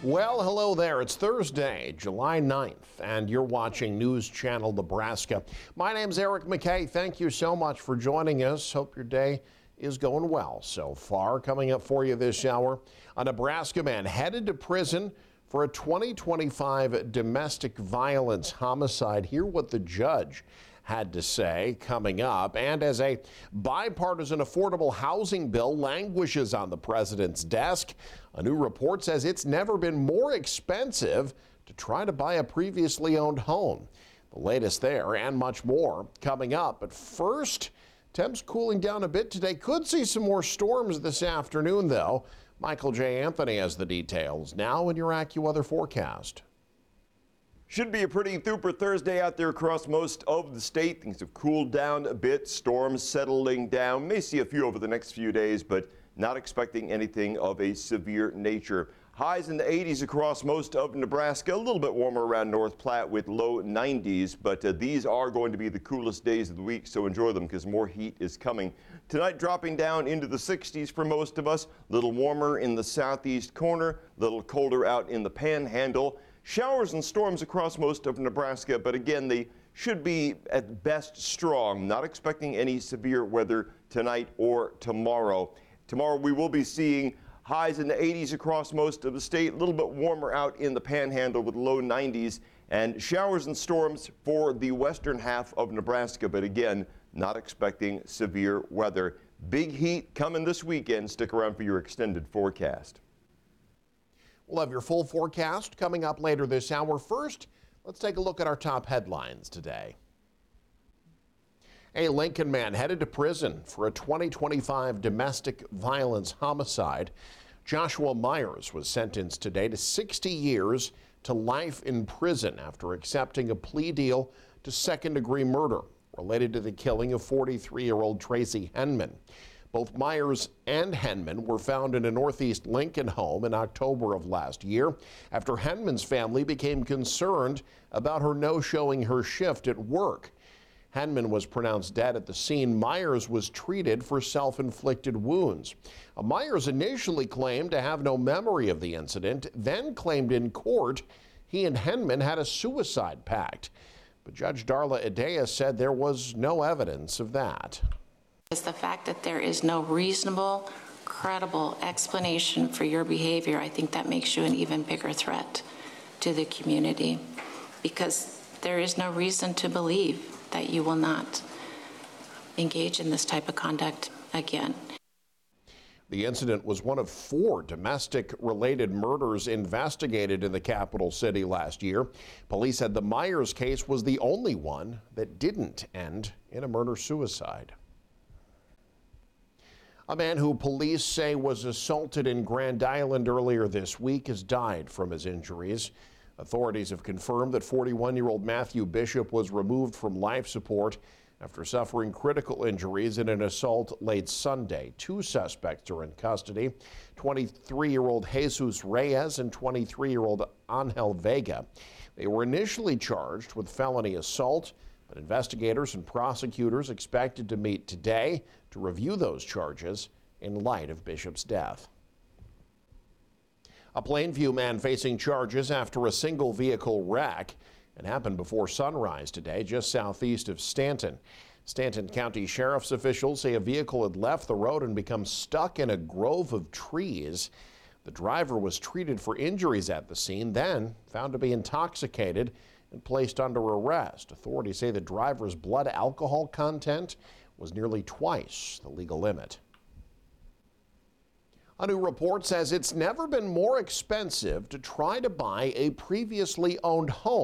Well, hello there. It's Thursday, July 9th, and you're watching News Channel Nebraska. My name's Eric McKay. Thank you so much for joining us. Hope your day is going well so far. Coming up for you this hour, a Nebraska man headed to prison for a 2025 domestic violence homicide. Hear what the judge had to say coming up. And as a bipartisan affordable housing bill languishes on the president's desk, a new report says it's never been more expensive to try to buy a previously owned home. The latest there and much more coming up. But first, temps cooling down a bit today. Could see some more storms this afternoon, though. Michael J. Anthony has the details now in your AccuWeather forecast. Should be a pretty super Thursday out there across most of the state. Things have cooled down a bit, storms settling down. May see a few over the next few days, but not expecting anything of a severe nature. Highs in the 80s across most of Nebraska, a little bit warmer around North Platte with low 90s, but these are going to be the coolest days of the week, so enjoy them because more heat is coming. Tonight dropping down into the 60s for most of us, a little warmer in the southeast corner, a little colder out in the panhandle. Showers and storms across most of Nebraska, but again, they should be at best strong. Not expecting any severe weather tonight or tomorrow. Tomorrow we will be seeing highs in the 80s across most of the state, a little bit warmer out in the panhandle with low 90s, and showers and storms for the western half of Nebraska, but again, not expecting severe weather. Big heat coming this weekend. Stick around for your extended forecast. We'll have your full forecast coming up later this hour. First, let's take a look at our top headlines today. A Lincoln man headed to prison for a 2025 domestic violence homicide. Joshua Myers was sentenced today to 60 years to life in prison after accepting a plea deal to second-degree murder related to the killing of 43-year-old Tracy Henman. Both Myers and Henman were found in a northeast Lincoln home in October of last year after Henman's family became concerned about her no-showing her shift at work. Henman was pronounced dead at the scene. Myers was treated for self-inflicted wounds. Myers initially claimed to have no memory of the incident, then claimed in court he and Henman had a suicide pact. But Judge Darla Idea said there was no evidence of that. Is the fact that there is no reasonable, credible explanation for your behavior. I think that makes you an even bigger threat to the community, because there is no reason to believe that you will not engage in this type of conduct again. The incident was one of 4 domestic-related murders investigated in the capital city last year. Police said the Myers case was the only one that didn't end in a murder-suicide. A man who police say was assaulted in Grand Island earlier this week has died from his injuries. Authorities have confirmed that 41-year-old Matthew Bishop was removed from life support after suffering critical injuries in an assault late Sunday. 2 suspects are in custody, 23-year-old Jesus Reyes and 23-year-old Angel Vega. They were initially charged with felony assault, but investigators and prosecutors expected to meet today to review those charges in light of Bishop's death. A Plainview man facing charges after a single vehicle wreck. It happened before sunrise today, just southeast of Stanton. Stanton County Sheriff's officials say a vehicle had left the road and become stuck in a grove of trees. The driver was treated for injuries at the scene, then found to be intoxicated and placed under arrest. Authorities say the driver's blood alcohol content was nearly twice the legal limit. A new report says it's never been more expensive to try to buy a previously owned home.